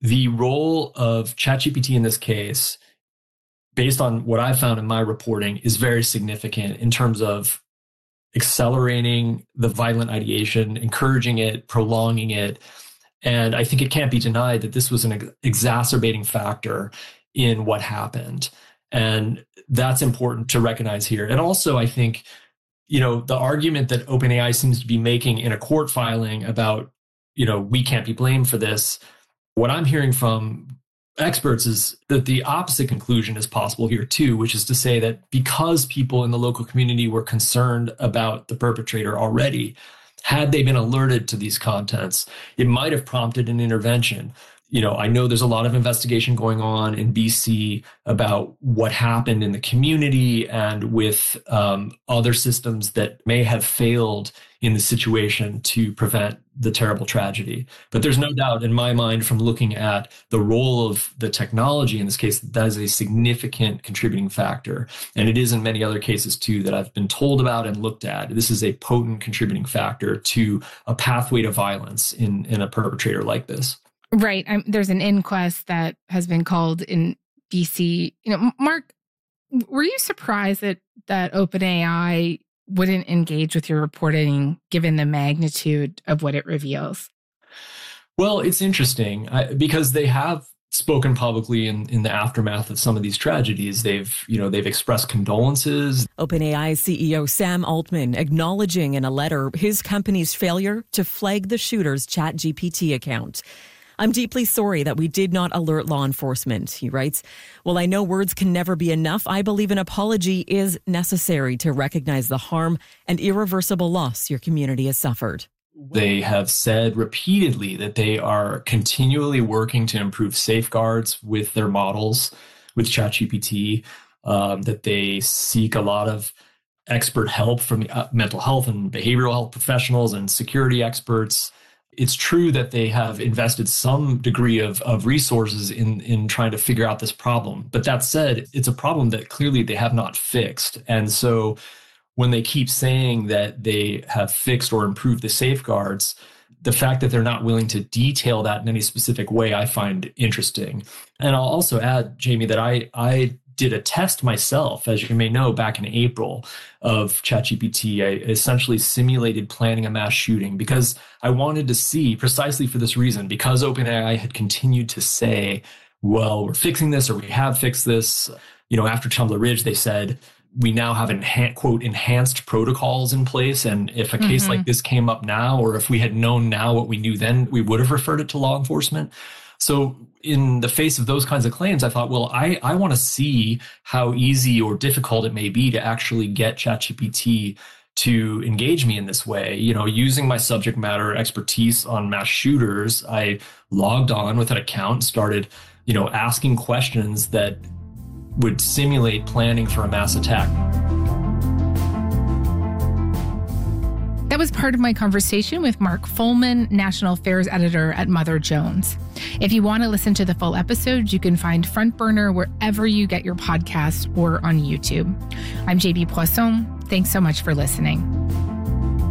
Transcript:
the role of ChatGPT in this case, based on what I've found in my reporting, is very significant in terms of accelerating the violent ideation, encouraging it, prolonging it. And I think it can't be denied that this was an exacerbating factor in what happened. And that's important to recognize here. And also, I think, the argument that OpenAI seems to be making in a court filing about, we can't be blamed for this, what I'm hearing from experts is that the opposite conclusion is possible here too, which is to say that because people in the local community were concerned about the perpetrator already, had they been alerted to these contents, it might have prompted an intervention. I know there's a lot of investigation going on in BC about what happened in the community and with other systems that may have failed in the situation to prevent the terrible tragedy. But there's no doubt in my mind, from looking at the role of the technology in this case, that is a significant contributing factor. And it is in many other cases too that I've been told about and looked at. This is a potent contributing factor to a pathway to violence in a perpetrator like this. Right. There's an inquest that has been called in BC. Mark, were you surprised that OpenAI wouldn't engage with your reporting given the magnitude of what it reveals? Well, it's interesting because they have spoken publicly in the aftermath of some of these tragedies. They've expressed condolences. OpenAI CEO Sam Altman acknowledging in a letter his company's failure to flag the shooter's ChatGPT account. I'm deeply sorry that we did not alert law enforcement, he writes. While I know words can never be enough, I believe an apology is necessary to recognize the harm and irreversible loss your community has suffered. They have said repeatedly that they are continually working to improve safeguards with their models, with ChatGPT, that they seek a lot of expert help from mental health and behavioral health professionals and security experts. It's true that they have invested some degree of resources in trying to figure out this problem. But that said, it's a problem that clearly they have not fixed. And so when they keep saying that they have fixed or improved the safeguards, the fact that they're not willing to detail that in any specific way, I find interesting. And I'll also add, Jamie, that I did a test myself, as you may know, back in April of ChatGPT. I essentially simulated planning a mass shooting because I wanted to see, precisely for this reason, because OpenAI had continued to say, well, we're fixing this, or we have fixed this. After Tumbler Ridge, they said, we now have quote, enhanced protocols in place. And if a case like this came up now, or if we had known now what we knew then, we would have referred it to law enforcement. So in the face of those kinds of claims, I thought, well, I want to see how easy or difficult it may be to actually get ChatGPT to engage me in this way. Using my subject matter expertise on mass shooters, I logged on with an account and started, asking questions that would simulate planning for a mass attack. That was part of my conversation with Mark Fullman, National Affairs Editor at Mother Jones. If you want to listen to the full episode, you can find Front Burner wherever you get your podcasts or on YouTube. I'm JB Poisson. Thanks so much for listening.